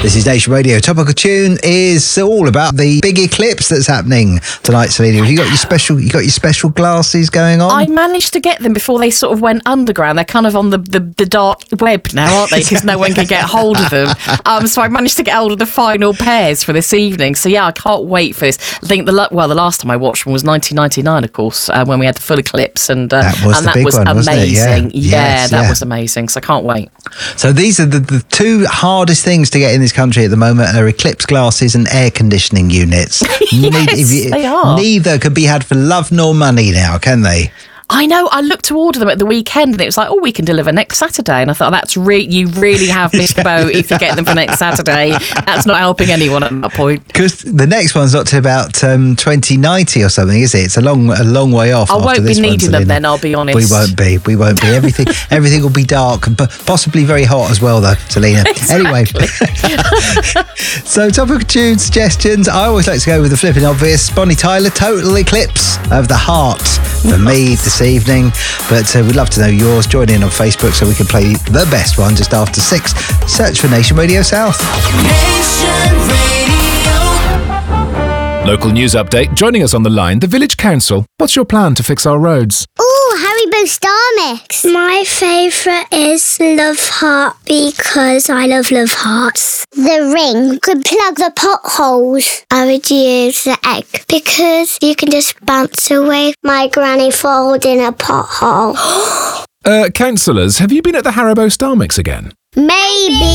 This is Nation Radio. Topical Tune is all about the big eclipse that's happening tonight, Selena. Have you got your special glasses going on? I managed to get them before they sort of went underground. They're kind of on the dark web now, aren't they? Because no one can get hold of them. So I managed to get hold of the final pairs for this evening. So yeah, I can't wait for this. I think the last time I watched one was 1999, of course, when we had the full eclipse, and that was one, amazing. That was amazing. So I can't wait. So these are the two hardest things to get in this country at the moment are eclipse glasses and air conditioning units. They are. Neither could be had for love nor money now, can they? I know. I looked to order them at the weekend, and it was like, we can deliver next Saturday. And I thought, you really have missed the boat if you get them for next Saturday. That's not helping anyone at that point. Because the next one's not to about 2090 or something, is it? It's a long way off. I won't be needing them then, I'll be honest. We won't be. Everything will be dark, but possibly very hot as well, though, Selena. Exactly. Anyway, so topical tune suggestions. I always like to go with the flipping obvious. Bonnie Tyler, Total Eclipse of the Heart for me this evening. But we'd love to know yours. Join in on Facebook so we can play the best one just after 6. Search for Nation Radio South. Nation Radio. Local news update. Joining us on the line, the Village Council. What's your plan to fix our roads? Haribo Star Mix. My favourite is Love Heart because I love Hearts. The ring could plug the potholes. I would use the egg because you can just bounce away my granny falls in a pothole. Councillors, have you been at the Haribo Star Mix again? Maybe.